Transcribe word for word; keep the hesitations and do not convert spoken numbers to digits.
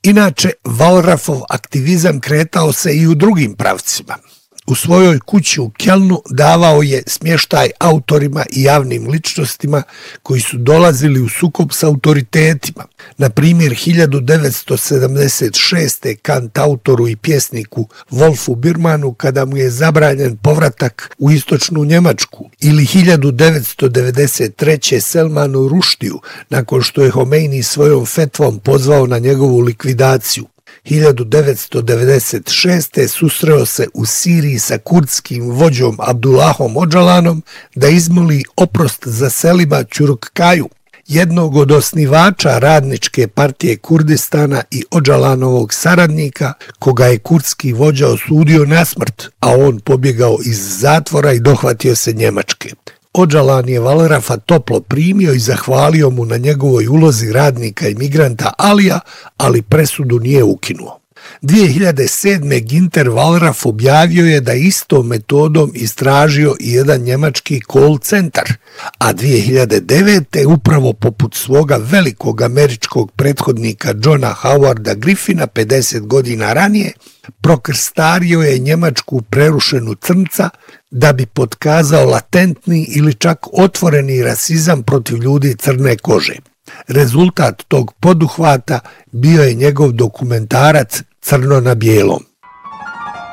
Inače, Wallrafov aktivizam kretao se i u drugim pravcima. U svojoj kući u Kelnu davao je smještaj autorima i javnim ličnostima koji su dolazili u sukob s autoritetima. Na primjer, hiljadu devetsto sedamdeset šeste kantautoru i pjesniku Wolfu Birmanu kada mu je zabranjen povratak u istočnu Njemačku, ili hiljadu devetsto devedeset treće Selmanu Ruštiju nakon što je Homeini svojom fetvom pozvao na njegovu likvidaciju. hiljadu devetsto devedeset šeste susreo se u Siriji sa kurdskim vođom Abdullahom Odžalanom da izmoli oprost za Selima Ćurkkaju, jednog od osnivača Radničke partije Kurdistana i Odžalanovog saradnika, koga je kurdski vođa osudio na smrt, a on pobjegao iz zatvora i dohvatio se Njemačke. Odžalan je Wallrafa toplo primio i zahvalio mu na njegovoj ulozi radnika i migranta Alija, ali presudu nije ukinuo. dvije hiljade sedme. Ginter Wallraf objavio je da istom metodom istražio i jedan njemački call centar, a dvije hiljade devete. upravo poput svoga velikog američkog prethodnika Johna Howarda Griffina pedeset godina ranije, prokrstario je njemačku prerušenu crnca da bi potkazao latentni ili čak otvoreni rasizam protiv ljudi crne kože. Rezultat tog poduhvata bio je njegov dokumentarac Crno na bijelom.